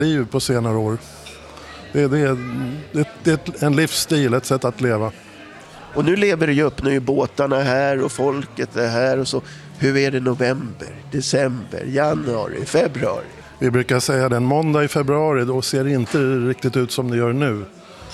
liv på senare år. Det är en livsstil, ett sätt att leva. Och nu lever det ju upp, nu är båtarna här och folket är här och så. Hur är det november, december, januari, februari? Vi brukar säga den måndag i februari, då ser det inte riktigt ut som det gör nu.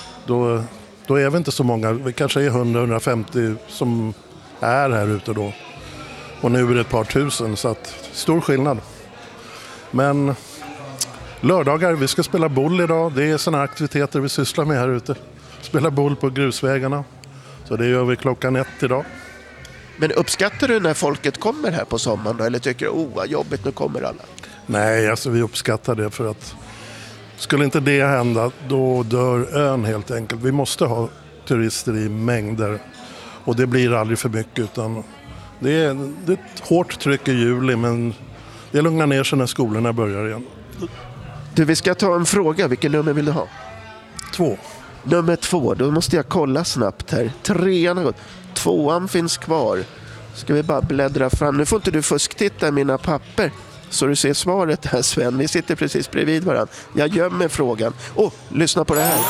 Då är vi inte så många, vi kanske är 100-150 som är här ute då. Och nu är det ett par tusen, så att stor skillnad. Men lördagar, vi ska spela boll idag. Det är sådana aktiviteter vi sysslar med här ute. Spela boll på grusvägarna. Så det gör vi 1:00 idag. Men uppskattar du när folket kommer här på sommaren då? Eller tycker du, vad jobbigt, nu kommer alla? Nej, alltså vi uppskattar det, för att skulle inte det hända, då dör ön helt enkelt. Vi måste ha turister i mängder. Och det blir aldrig för mycket, utan det är ett hårt tryck i juli, men det lugnar ner sig när skolorna börjar igen. Du, vi ska ta en fråga. Vilken nummer vill du ha? 2. Nummer 2, då måste jag kolla snabbt här. 3:an har gått. 2:an finns kvar. Ska vi bara bläddra fram. Nu får inte du fusktitta i mina papper så du ser svaret här, Sven. Vi sitter precis bredvid varandra. Jag gömmer frågan. Lyssna på det här.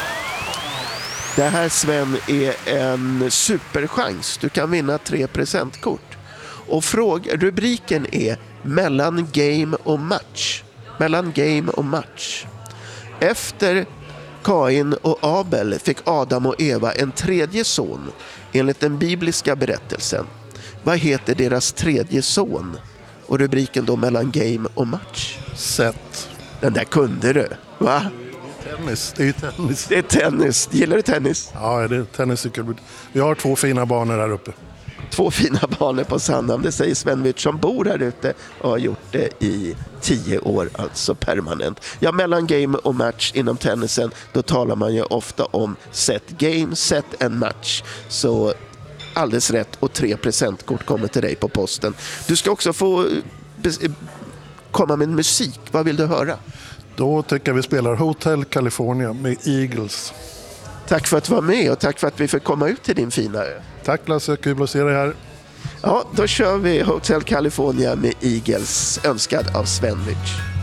Det här, Sven, är en superchans. Du kan vinna 3 presentkort. Och rubriken är mellan game och match. Mellan game och match. Efter Kain och Abel fick Adam och Eva en tredje son enligt den bibliska berättelsen. Vad heter deras tredje son? Och rubriken då mellan game och match. Set. Den där kunde du, va? Tennis, det är ju tennis. Det är tennis. Gillar du tennis? Ja, det är tennis. Vi har 2 fina banor här uppe. 2 fina banor på Sandhamn, det säger Sven Wirtz som bor här ute och har gjort det i 10 år, alltså permanent. Ja, mellan game och match inom tennisen, då talar man ju ofta om set game, set and match. Så alldeles rätt, och 3 presentkort kommer till dig på posten. Du ska också få komma med musik. Vad vill du höra? Då tycker jag vi spelar Hotel California med Eagles. Tack för att du var med och tack för att vi fick komma ut till din fina ö. Tack Lasse, kul att se dig här. Ja, då kör vi Hotel California med Eagles, önskad av Sven Wirtz.